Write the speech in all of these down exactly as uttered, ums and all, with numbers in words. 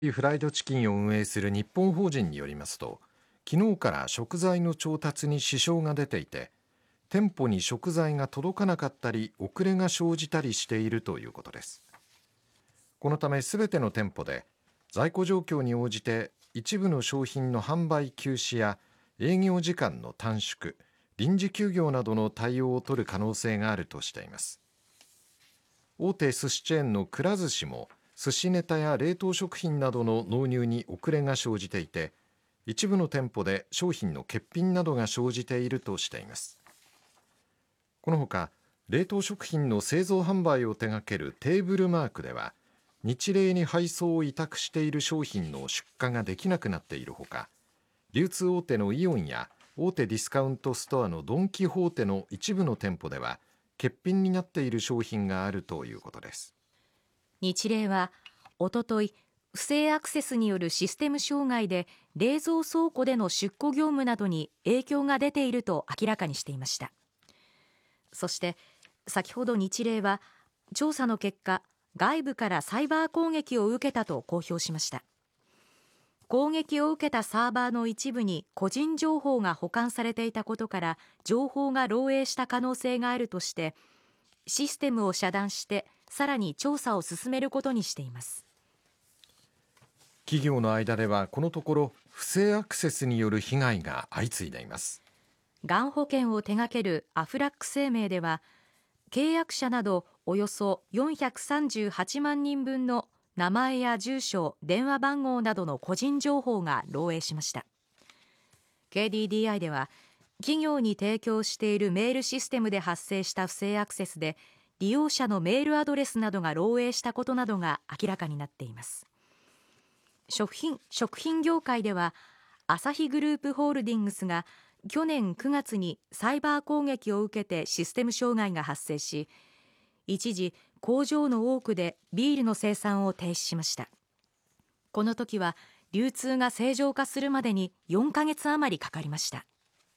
フライドチキンを運営する日本法人によりますと、昨日から食材の調達に支障が出ていて、店舗に食材が届かなかったり遅れが生じたりしているということです。このため全ての店舗で在庫状況に応じて一部の商品の販売休止や営業時間の短縮、臨時休業などの対応を取る可能性があるとしています。大手寿司チェーンのくら寿司も寿司ネタや冷凍食品などの納入に遅れが生じていて、一部の店舗で商品の欠品などが生じているとしています。このほか、冷凍食品の製造販売を手掛けるテーブルマークでは、日例に配送を委託している商品の出荷ができなくなっているほか、流通大手のイオンや大手ディスカウントストアのドン・キホーテの一部の店舗では欠品になっている商品があるということです。 日例はおととい、不正アクセスによるシステム障害で冷蔵倉庫での出庫業務などに影響が出ていると明らかにしていました。そして先ほど日例は調査の結果、外部からサイバー攻撃を受けたと公表しました。攻撃を受けたサーバーの一部に個人情報が保管されていたことから情報が漏洩した可能性があるとして、システムを遮断してさらに調査を進めることにしています。 企業の間ではこのところ不正アクセスによる被害が相次いでいます。 がん保険を手掛けるアフラック生命では、契約者などおよそよんひゃくさんじゅうはちまんにんぶんの名前や住所、電話番号などの個人情報が漏洩しました。 ケーディーディーアイ では企業に提供しているメールシステムで発生した不正アクセスで利用者のメールアドレスなどが漏洩したことなどが明らかになっています。食品、食品業界ではアサヒグループホールディングスが去年くがつにサイバー攻撃を受けてシステム障害が発生し、一時工場の多くでビールの生産を停止しました。この時は流通が正常化するまでによんかげつ余りかかりました。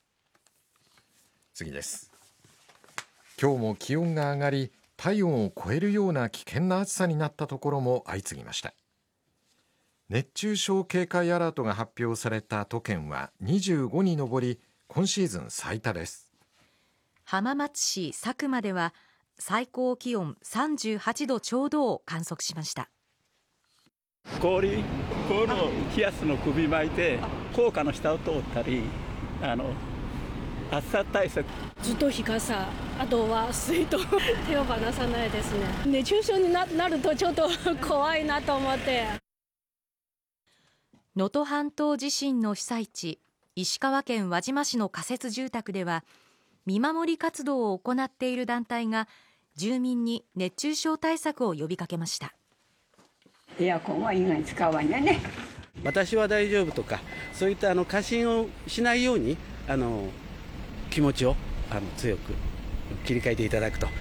次です。今日も気温が上がり、体温を超えるような危険な暑さになったところも相次ぎました。熱中症警戒アラートが発表された都県はにじゅうごに上り、今シーズン最多です。 浜松市佐久間では最高気温さんじゅうはちどちょうどを観測しました。 氷、この冷やすの首巻いて高架の下を通ったり、あの暑さ対策、 ずっと日傘、あとは水筒手を離さないですね。熱中症に な, なるとちょっと怖いなと思って。 能登半島地震の被災地、石川県輪島市の仮設住宅では見守り活動を行っている団体が住民に熱中症対策を呼びかけました。 エアコンは以外使わんやね。 私は大丈夫とか、そういったあの過信をしないようにあの気持ちをあの強く切り替えていただくと。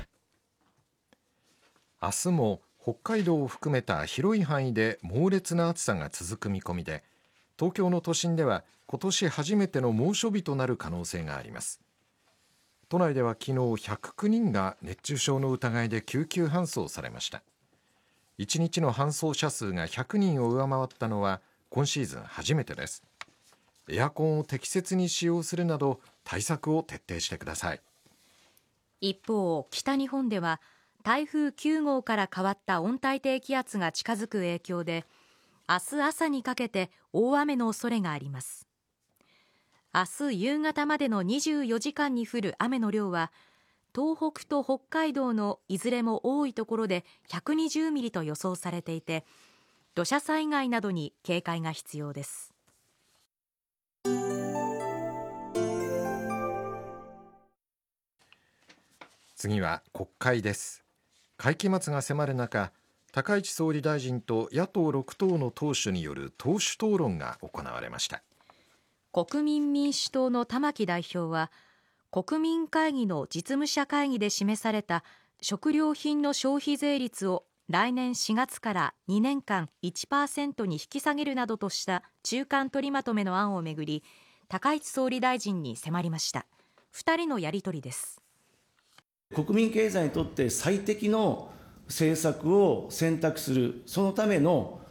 明日も北海道を含めた広い範囲で猛烈な暑さが続く見込みで、東京の都心では今年初めての猛暑日となる可能性があります。都内では昨日ひゃくきゅうにんが熱中症の疑いで救急搬送されました。いちにちの搬送者数がひゃくにんを上回ったのは今シーズン初めてです。エアコンを適切に使用するなど対策を徹底してください。 一方、北日本では台風きゅうごうから変わった温帯低気圧が近づく影響で、明日朝にかけて大雨の恐れがあります。明日夕方までのにじゅうよじかんに降る雨の量は、東北と北海道のいずれも多いところでひゃくにじゅうミリと予想されていて、土砂災害などに警戒が必要です。 次は国会です。会期末が迫る中、高市総理大臣と野党ろくとうの党首による党首討論が行われました。 国民民主党の玉木代表は、国民会議の実務者会議で示された食料品の消費税率を来年しがつからにねんかん いちパーセント に引き下げるなどとした中間取りまとめの案をめぐり、高市総理大臣に迫りました。二人のやり取りです。 国民経済にとって最適の政策を選択する、そのための